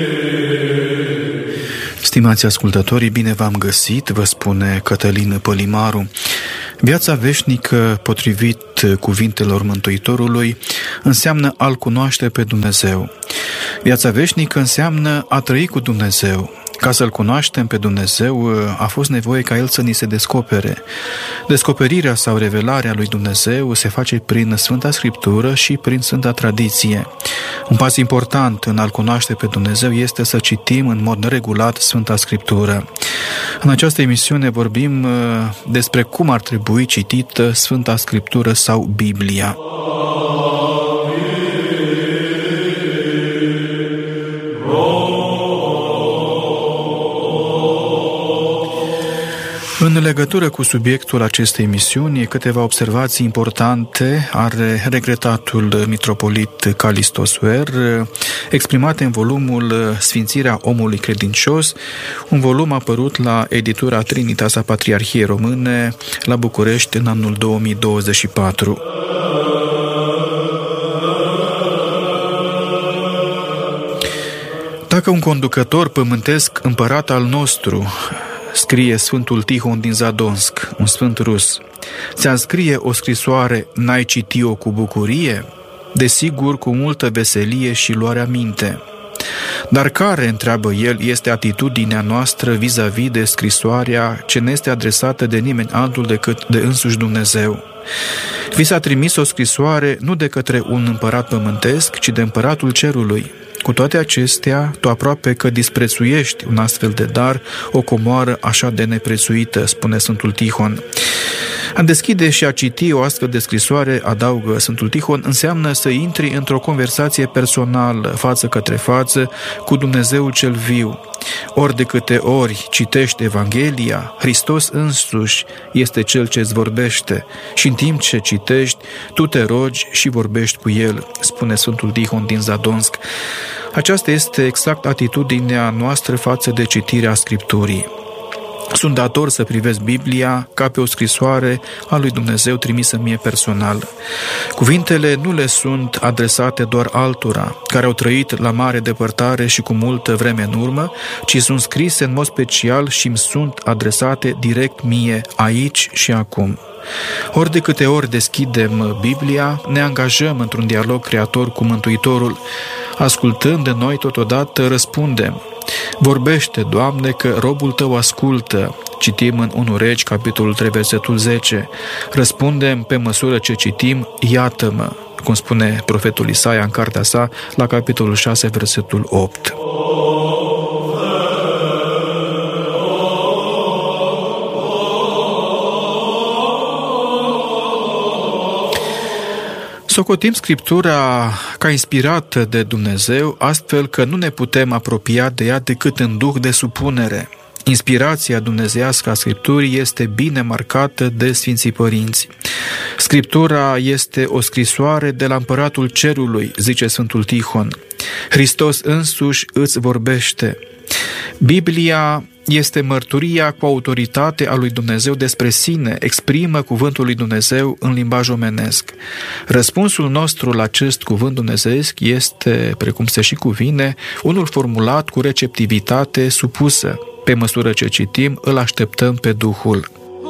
Stimați ascultătorii, bine v-am găsit, vă spune Cătălin Pălimaru. Viața veșnică, potrivit cuvintelor Mântuitorului, înseamnă a-L cunoaște pe Dumnezeu. Viața veșnică înseamnă a trăi cu Dumnezeu. Ca să-L cunoaștem pe Dumnezeu, a fost nevoie ca El să ni se descopere. Descoperirea sau revelarea lui Dumnezeu se face prin Sfânta Scriptură și prin Sfânta Tradiție. Un pas important în a-L cunoaște pe Dumnezeu este să citim în mod regulat Sfânta Scriptură. În această emisiune vorbim despre cum ar trebui citită Sfânta Scriptură sau Biblia. În legătură cu subiectul acestei emisiuni, câteva observații importante are regretatul mitropolit Calisto Suer, exprimate în volumul Sfințirea omului credincios, un volum apărut la editura Trinitas a Patriarhiei Române la București în anul 2024. Dacă un conducător pământesc împărat al nostru, scrie Sfântul Tihon din Zadonsk, un sfânt rus, ți-a scrie o scrisoare, n-ai citi-o cu bucurie? Desigur, cu multă veselie și luarea minte. Dar care, întreabă el, este atitudinea noastră vis-a-vis de scrisoarea ce ne este adresată de nimeni altul decât de însuși Dumnezeu? Vi s-a trimis o scrisoare nu de către un împărat pământesc, ci de împăratul cerului. Cu toate acestea, tu aproape că disprețuiești un astfel de dar, o comoară așa de neprețuită, spune Sfântul Tihon. A deschide și a citi o astfel de scrisoare, adaugă Sfântul Tihon, înseamnă să intri într-o conversație personală, față către față, cu Dumnezeul cel viu. Ori de câte ori citești Evanghelia, Hristos însuși este Cel ce îți vorbește și în timp ce citești, tu te rogi și vorbești cu El, spune Sfântul Tihon din Zadonsk. Aceasta este exact atitudinea noastră față de citirea Scripturii. Sunt dator să privesc Biblia ca pe o scrisoare a lui Dumnezeu trimisă mie personal. Cuvintele nu le sunt adresate doar altora, care au trăit la mare depărtare și cu multă vreme în urmă, ci sunt scrise în mod special și îmi sunt adresate direct mie, aici și acum. Ori de câte ori deschidem Biblia, ne angajăm într-un dialog creator cu Mântuitorul. Ascultând de noi, totodată răspundem: vorbește, Doamne, că robul Tău ascultă. Citim în 1 Regi, capitolul 3, versetul 10. Răspundem pe măsură ce citim: iată-mă, cum spune profetul Isaia în cartea sa, la capitolul 6, versetul 8. Socotim Scriptura ca inspirată de Dumnezeu, astfel că nu ne putem apropia de ea decât în duh de supunere. Inspirația dumnezeiască a Scripturii este bine marcată de Sfinții Părinți. Scriptura este o scrisoare de la Împăratul Cerului, zice Sfântul Tihon. Hristos însuși îți vorbește. Biblia este mărturia cu autoritate a lui Dumnezeu despre sine, exprimă cuvântul lui Dumnezeu în limbaj omenesc. Răspunsul nostru la acest cuvânt dumnezeiesc este, precum se și cuvine, unul formulat cu receptivitate supusă. Pe măsură ce citim, îl așteptăm pe Duhul.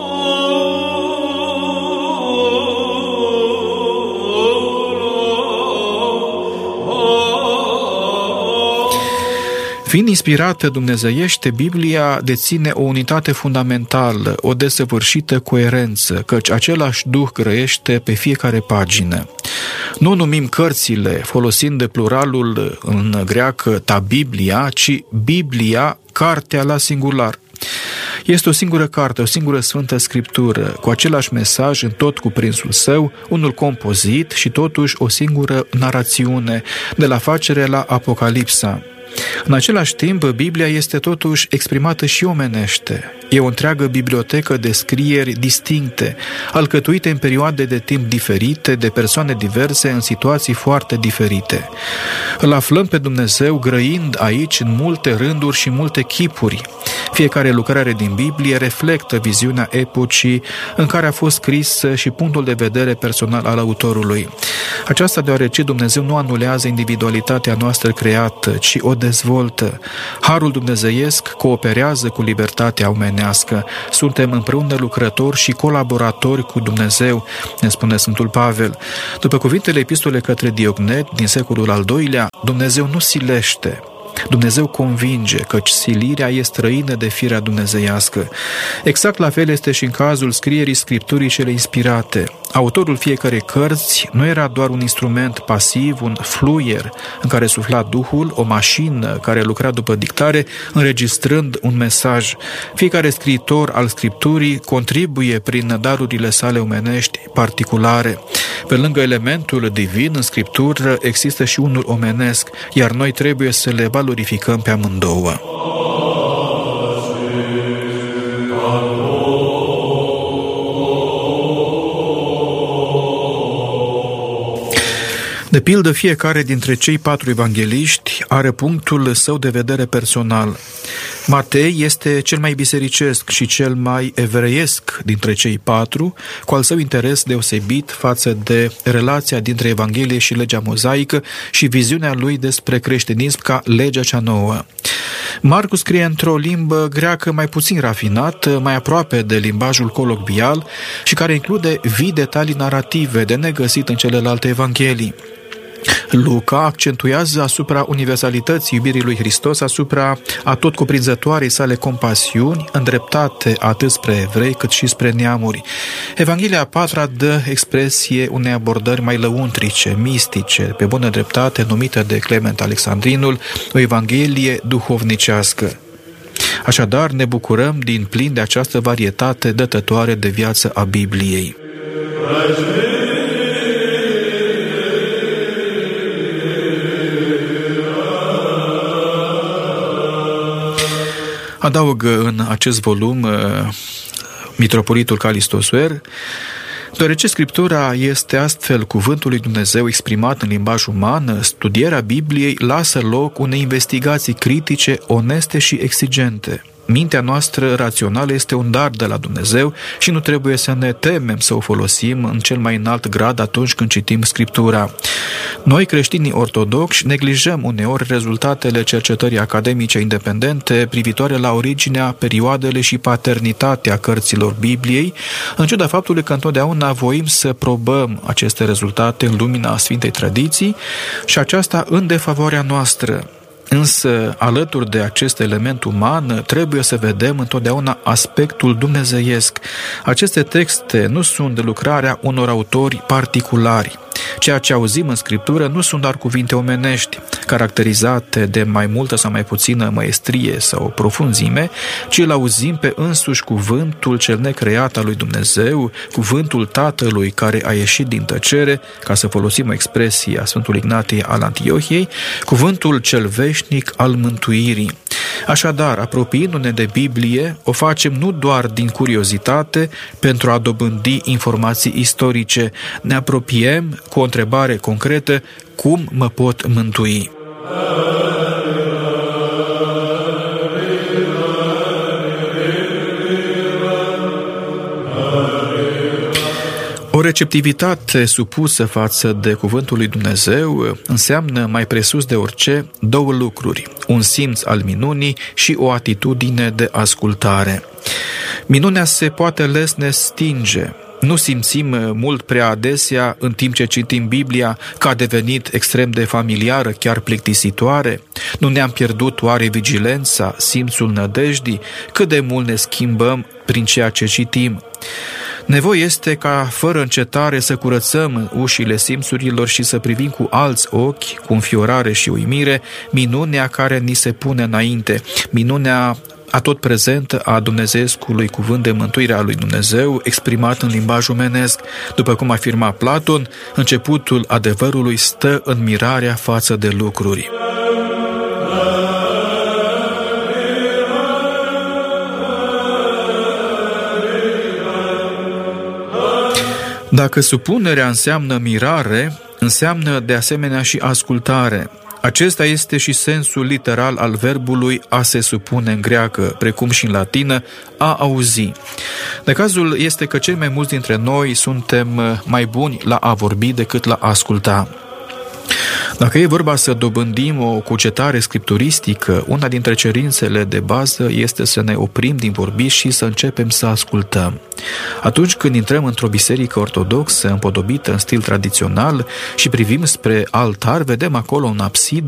Fiind inspirată dumnezeiește, Biblia deține o unitate fundamentală, o desăvârșită coerență, căci același Duh grăiește pe fiecare pagină. Nu numim cărțile, folosind de pluralul în greacă ta Biblia, ci Biblia, cartea la singular. Este o singură carte, o singură Sfântă Scriptură, cu același mesaj în tot cuprinsul său, unul compozit și totuși o singură narațiune, de la Facere la Apocalipsa. În același timp, Biblia este totuși exprimată și omenește. E o întreagă bibliotecă de scrieri distincte, alcătuite în perioade de timp diferite, de persoane diverse, în situații foarte diferite. Îl aflăm pe Dumnezeu grăind aici în multe rânduri și multe chipuri. Fiecare lucrare din Biblie reflectă viziunea epocii în care a fost scrisă și punctul de vedere personal al autorului. Aceasta deoarece Dumnezeu nu anulează individualitatea noastră creată, ci o dezvoltă. dezvoltă. Harul dumnezeiesc cooperează cu libertatea omenească. Suntem împreună lucrători și colaboratori cu Dumnezeu, ne spune Sfântul Pavel. După cuvintele epistolei către Diognet din secolul al II-lea, Dumnezeu nu silește, Dumnezeu convinge, căci silirea e străină de firea dumnezeiască. Exact la fel este și în cazul scrierii Scripturii cele inspirate. Autorul fiecărei cărți nu era doar un instrument pasiv, un fluier în care sufla Duhul, o mașină care lucra după dictare, înregistrând un mesaj. Fiecare scriitor al Scripturii contribuie prin darurile sale omenești particulare. Pe lângă elementul divin, în Scriptură există și unul omenesc, iar noi trebuie să le valorificăm pe amândouă. De pildă, fiecare dintre cei 4 evangeliști are punctul său de vedere personal. Matei este cel mai bisericesc și cel mai evreiesc dintre cei 4, cu al său interes deosebit față de relația dintre Evanghelie și legea mozaică și viziunea lui despre creștinism ca legea cea nouă. Marcu scrie într-o limbă greacă mai puțin rafinată, mai aproape de limbajul colocvial și care include vii detalii narrative de negăsit în celelalte evanghelii. Luca accentuează asupra universalității iubirii lui Hristos, asupra atotcuprinzătoarei sale compasiuni, îndreptate atât spre evrei cât și spre neamuri. Evanghelia a 4-a dă expresie unei abordări mai lăuntrice, mistice, pe bună dreptate numită de Clement Alexandrinul o evanghelie duhovnicească. Așadar, ne bucurăm din plin de această varietate dătătoare de viață a Bibliei. Adaugă în acest volum mitropolitul Calisto Suer, deoarece Scriptura este astfel cuvântul lui Dumnezeu exprimat în limbaj uman, studierea Bibliei lasă loc unei investigații critice, oneste și exigente. Mintea noastră rațională este un dar de la Dumnezeu și nu trebuie să ne temem să o folosim în cel mai înalt grad atunci când citim Scriptura. Noi, creștinii ortodoxi, neglijăm uneori rezultatele cercetării academice independente privitoare la originea, perioadele și paternitatea cărților Bibliei, în ciuda faptului că întotdeauna voim să probăm aceste rezultate în lumina Sfintei Tradiții și aceasta în defavoarea noastră. Însă, alături de acest element uman, trebuie să vedem întotdeauna aspectul dumnezeiesc. Aceste texte nu sunt de lucrarea unor autori particulari. Ceea ce auzim în Scriptură nu sunt doar cuvinte omenești, caracterizate de mai multă sau mai puțină măestrie sau profunzime, ci îl auzim pe însuși cuvântul cel necreat al lui Dumnezeu, cuvântul Tatălui care a ieșit din tăcere, ca să folosim o expresie a Sfântului Ignatie al Antiohiei, cuvântul cel veșnic al mântuirii. Așadar, apropiindu-ne de Biblie, o facem nu doar din curiozitate pentru a dobândi informații istorice, ne apropiem cu o întrebare concretă: cum mă pot mântui? O receptivitate supusă față de cuvântul lui Dumnezeu înseamnă, mai presus de orice, 2 lucruri: un simț al minunii și o atitudine de ascultare. Minunea se poate lesne stinge. Nu simțim mult prea adesea, în timp ce citim Biblia, că a devenit extrem de familiară, chiar plictisitoare? Nu ne-am pierdut oare vigilența, simțul nădejdii? Cât de mult ne schimbăm prin ceea ce citim? Nevoie este ca, fără încetare, să curățăm ușile simțurilor și să privim cu alți ochi, cu înfiorare și uimire, minunea care ni se pune înainte, minunea atot prezentă a dumnezeescului cuvânt de mântuire a lui Dumnezeu, exprimat în limbaj omenesc. După cum afirma Platon, începutul adevărului stă în mirarea față de lucruri. Dacă supunerea înseamnă mirare, înseamnă de asemenea și ascultare. Acesta este și sensul literal al verbului a se supune în greacă, precum și în latină, a auzi. Necazul este că cei mai mulți dintre noi suntem mai buni la a vorbi decât la a asculta. Dacă e vorba să dobândim o cugetare scripturistică, una dintre cerințele de bază este să ne oprim din vorbit și să începem să ascultăm. Atunci când intrăm într-o biserică ortodoxă împodobită în stil tradițional și privim spre altar, vedem acolo un absid